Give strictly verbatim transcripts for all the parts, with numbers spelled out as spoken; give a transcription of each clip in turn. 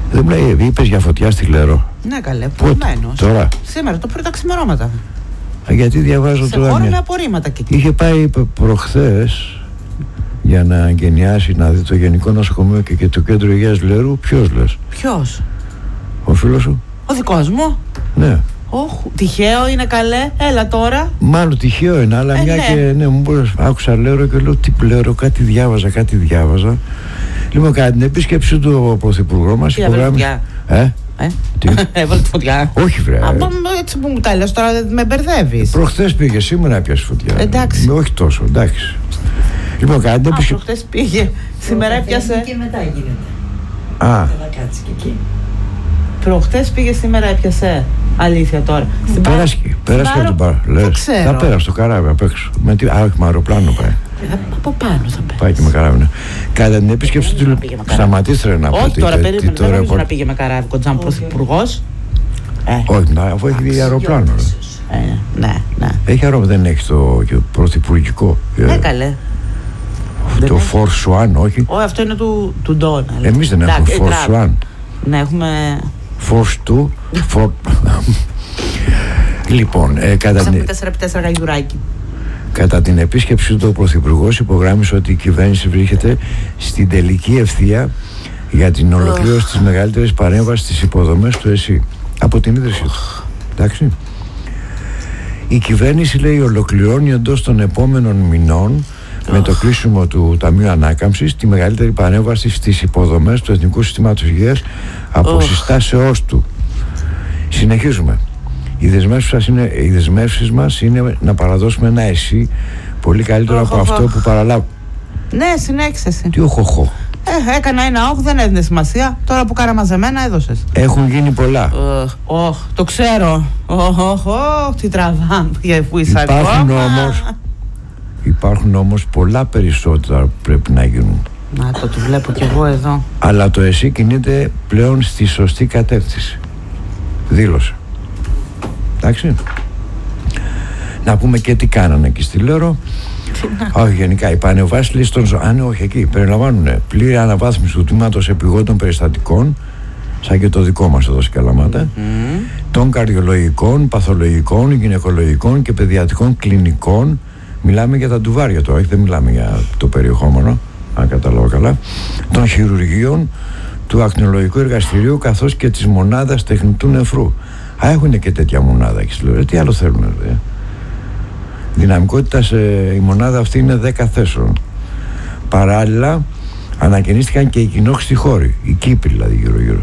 Δεν μου λέει, είπες για φωτιά στη Λερό. Ναι, καλέ, προηγουμένως. Τώρα. Σήμερα, το πρωί τα ξημερώματα. Γιατί διαβάζω σε τώρα. Σε χώρο με απορρίμματα και εκεί. Είχε πάει προχθές για να εγγενιάσει, να δει το Γενικό Νοσοκομείο και, και το Κέντρο Υγείας Λερού. Ποιος λες? Ποιος? Ο φίλος σου? Ο δικός μου? Ναι. Όχ, τυχαίο είναι, καλέ, έλα τώρα. Μάλλον τυχαίο είναι, αλλά ε, μια ναι. και ναι, μου μπορείς, άκουσα Λέρο και λέω τι Λέρο, κάτι διάβαζα, κάτι διάβαζα. Λοιπόν, κατά την επίσκεψη του Πρωθυπουργού μας υπογράμμισε. Ε, ε, τι? Έβαλε τη φωτιά. Όχι, βρε. Από έτσι που μου τα λες τώρα με μπερδεύεις. Προχθές πήγε, σήμερα πιάσε φωτιά. Εντάξει. Όχι τόσο, εντάξει. Λοιπόν, κατά την επίσκεψη. Προχθές πήγε, σήμερα έπιασε. Και μετά γίνεται. Α. Θα κάτσει και εκεί. Προχτές πήγε, σήμερα έπιασε. Αλήθεια τώρα. Πέρασε πέρασε από την παρά. Θα πέρασε στο καράβι απ' έξω. Με τι, α, όχι, με αεροπλάνο πάει. Από πάνω θα πέρασε. Πάει και με καράβι. Ναι. Κατά την επίσκεψη του. Σταματήστε να πω. Όχι, τώρα περίμενε. Δεν νομίζω να πήγε με καράβι κοντζάμ πρωθυπουργός. Όχι, αφού έχει αεροπλάνο. Ναι, ναι. Έχει αεροπλάνο, δεν έχει το πρωθυπουργικό. Ναι, καλέ. Το Force One, όχι. Όχι, αυτό είναι του Ντόνα. Εμείς δεν έχουμε Force One. Ναι, έχουμε. Force Two. Λοιπόν, ε, κατά, την... τέσσερα επί τέσσερα γαϊδουράκι. κατά την επίσκεψη του, ο Πρωθυπουργός υπογράμμισε ότι η κυβέρνηση βρίσκεται στην τελική ευθεία για την ολοκλήρωση της μεγαλύτερης παρέμβασης στις υποδομές του ΕΣΥ από την ίδρυσή του. Εντάξει. Η κυβέρνηση, λέει, ολοκληρώνει εντός των επόμενων μηνών με το κλείσιμο του Ταμείου Ανάκαμψης τη μεγαλύτερη παρέμβαση στις υποδομές του Εθνικού Συστήματος Υγείας από συστάσεώς του. Συνεχίζουμε. Οι δεσμεύσεις μας είναι, οι δεσμεύσεις μας είναι να παραδώσουμε ένα ΕΣΥ πολύ καλύτερο από αυτό που παραλάβουμε. Ναι, συνέχισε εσύ. Τι οχοχο. Ε, έκανα ένα όχ, δεν έδινε σημασία. Τώρα που κάνα μαζεμένα έδωσες. Έχουν γίνει πολλά. Όχ, το ξέρω. Όχ, όχ, όχ, τι τραβάν. Πού είσαι ακόμα. Υπάρχουν όμως, υπάρχουν όμως πολλά περισσότερα που πρέπει να γίνουν. Να το, το βλέπω κι εγώ εδώ. Αλλά το ΕΣΥ κινείται πλέον στη σωστή κατεύθυνση. Δήλωσε. Εντάξει. Να πούμε και τι κάνανε εκεί στη Λέρο. Όχι, γενικά οι πανεβάσεις λίστων ζωών. Αν όχι, εκεί περιλαμβάνουν πλήρη αναβάθμιση του τμήματος επιγόντων περιστατικών, σαν και το δικό μας εδώ στην Καλαμάτα, mm. των καρδιολογικών, παθολογικών, γυναικολογικών και παιδιατρικών κλινικών. Μιλάμε για τα ντουβάρια τώρα, όχι, δεν μιλάμε για το περιεχόμενο, αν καταλάβω καλά. Των χειρουργείων, του ακτινολογικού εργαστηρίου, καθώς και της μονάδας τεχνητού νεφρού. Α, έχουν και τέτοια μονάδα εκεί στη Λέρο. Τι άλλο θέλουν, δε. Δυναμικότητα σε, η μονάδα αυτή είναι δέκα θέσεων. Παράλληλα ανακαινίστηκαν και οι κοινόχρηστοι χώροι, οι κήποι δηλαδή γύρω γύρω.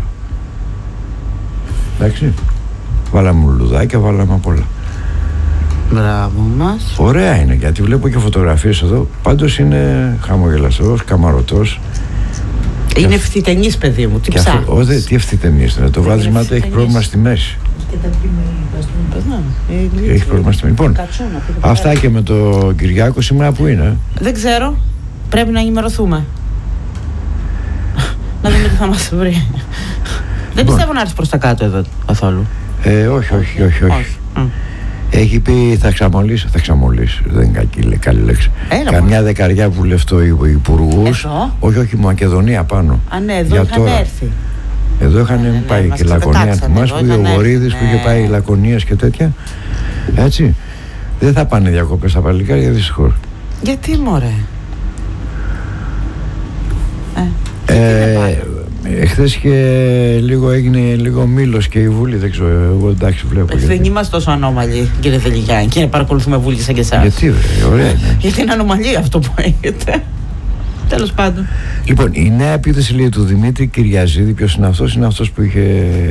Εντάξει. Βάλαμε λουλουδάκια, βάλαμε απ' όλα. Μπράβο μας. Ωραία είναι, γιατί βλέπω και φωτογραφίες εδώ. Πάντως είναι χαμογελαστός, καμαρωτός. Είναι ευθυτενής, παιδί μου, τι ψάχνεις. Όχι, τι ευθυτενής είναι, το βάδισμα του έχει πρόβλημα στη μέση. Και τα πíme. Έχει πρόβλημα στη μέση. Λοιπόν, αυτά και με το Κυριάκο σήμερα που είναι. Δεν ξέρω, πρέπει να ενημερωθούμε. Να δούμε τι θα μας βρει. Δεν πιστεύω να έρθει προς τα κάτω εδώ καθόλου. Ε, όχι, όχι, όχι, όχι. Έχει πει θα ξαμολύσει, θα ξαμολύσει. Δεν είναι κακή, καλή λέξη. Έλα, καμιά μου. Δεκαριά βουλευτό υπουργούς. Όχι, όχι, Μακεδονία πάνω. Α, ναι, εδώ είχαν τώρα. Έρθει. Εδώ είχαν ναι, ναι, πάει ναι, και Λακωνία. Θυμάσαι που ο Βορίδης ναι. που είχε πάει Λακωνίας και τέτοια. Έτσι. Δεν θα πάνε διακοπές στα παλικάρια, δυστυχώς. Γιατί, μωρέ. Ε, ε, Εχθές και λίγο έγινε λίγο μήλος και η Βούλη, δεν ξέρω, εγώ εντάξει βλέπω. Δεν γιατί. Είμαστε τόσο ανώμαλοι, κύριε Θελιγιάννη, και να παρακολουθούμε Βούλη σαν και εσάς. Γιατί, βέβαια, ωραία είναι. Γιατί είναι ανομαλία αυτό που έχετε. Τέλος πάντων. Λοιπόν, η νέα επίθεση, λέει, του Δημήτρη Κυριαζίδη, ποιος είναι αυτός, είναι αυτός που είχε